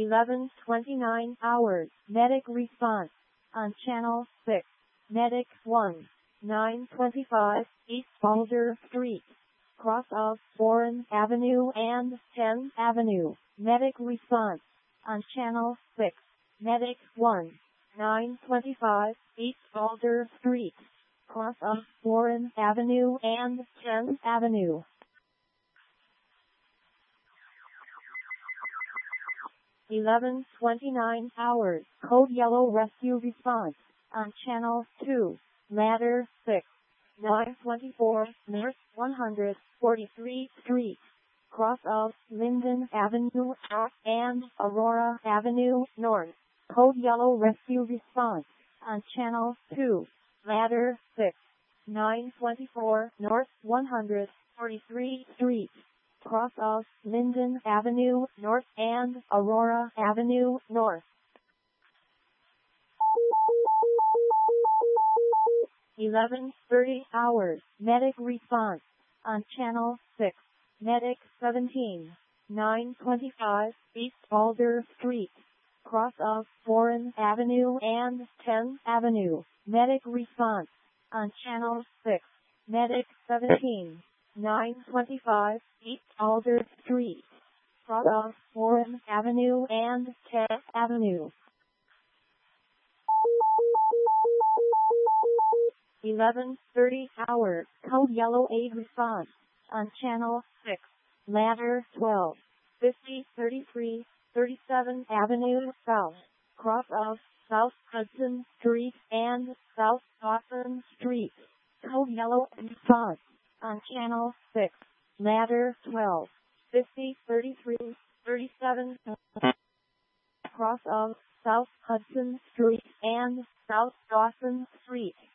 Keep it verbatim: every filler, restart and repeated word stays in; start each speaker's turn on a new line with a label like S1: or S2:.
S1: eleven twenty-nine hours. Medic response on channel six. Medic one. nine twenty-five East Boulder Street. Cross of Foreign Avenue and tenth Avenue. Medic response on channel six. Medic one. nine twenty-five East Boulder Street. Cross of Foreign Avenue and tenth Avenue. eleven twenty-nine hours. Code Yellow Rescue Response on channel two. Ladder six. nine twenty-four North one hundred forty-three Street. Cross of Linden Avenue and Aurora Avenue North. Code Yellow Rescue Response on channel two. Ladder six. nine twenty-four North one hundred forty-three Street. Cross of Linden Avenue North and Aurora Avenue North. eleven thirty hours. Medic response on channel six. Medic seventeen. nine twenty-five East Boulder Street. Cross of Foreign Avenue and tenth Avenue. Medic response on channel six. Medic seventeen. nine twenty-five East Boulder Street. Cross of Foreign Avenue and tenth Avenue. eleven thirty hours. Code Yellow Aid response on channel six. Ladder twelve. fifty thirty-three thirty-seventh Avenue South. Cross of South Hudson Street and South Dawson Street. Code Yellow Aid response on channel six. Ladder twelve. fifty thirty-three thirty-seventh Cross of South Hudson Street and South Dawson Street.